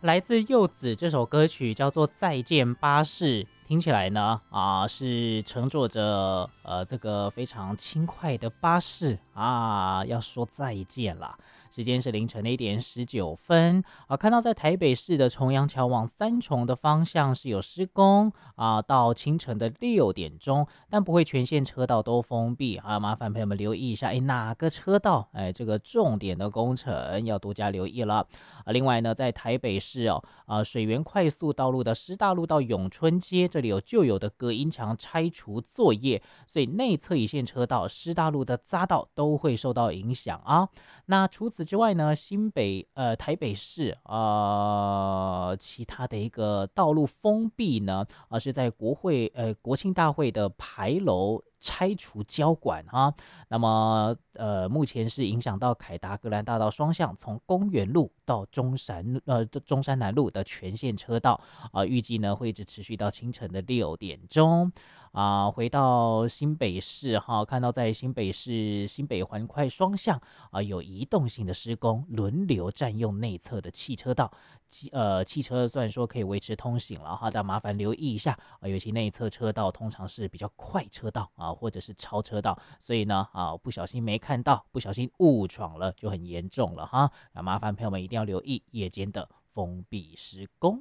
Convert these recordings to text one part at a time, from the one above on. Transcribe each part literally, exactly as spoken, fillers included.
来自柚子这首歌曲叫做《再见巴士》，听起来呢啊是乘坐着呃这个非常轻快的巴士啊，要说再见啦。时间是凌晨的一点十九分啊，看到在台北市的重阳桥往三重的方向是有施工啊，到清晨的六点钟，但不会全线车道都封闭啊，麻烦朋友们留意一下，哎，哪个车道哎这个重点的工程要多加留意了啊。另外呢，在台北市哦，啊水源快速道路的师大路到永春街，这里有旧有的隔音墙拆除作业，所以内侧一线车道师大路的匝道都会受到影响啊。那除此之外呢，新北呃台北市呃其他的一个道路封闭呢，啊、呃、是在国会呃国庆大会的牌楼拆除交管啊。那么呃目前是影响到凯达格兰大道双向，从公园路到中山呃中山南路的全线车道啊、呃，预计呢会一直持续到清晨的六点钟。啊、回到新北市哈，看到在新北市新北环快双向啊、有移动性的施工，轮流占用内侧的汽车道。汽呃汽车虽然说可以维持通行了哈，但麻烦留意一下啊、尤其内侧车道通常是比较快车道啊，或者是超车道，所以呢啊不小心没看到，不小心误闯了就很严重了哈。啊，麻烦朋友们一定要留意夜间的封闭施工。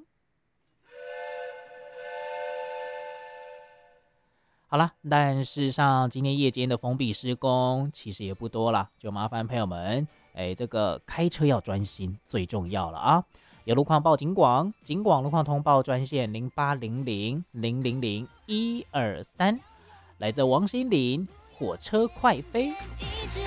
好啦，但事实上今天夜间的封闭施工其实也不多啦，就麻烦朋友们，哎，这个开车要专心，最重要了啊！有路况报警广，警广路况通报专线零八零零零零零一二三，来自王心凌，火车快飞。